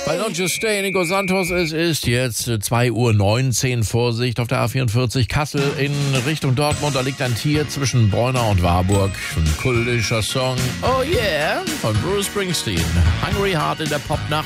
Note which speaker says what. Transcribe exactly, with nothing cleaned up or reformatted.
Speaker 1: Bei Don't You Stay, Nico Santos, es ist jetzt zwei Uhr neunzehn. Vorsicht auf der A vierundvierzig Kassel in Richtung Dortmund. Da liegt ein Tier zwischen Bräunau und Warburg. Ein kultischer Song. Oh yeah, von Bruce Springsteen. Hungry Heart in der Popnacht.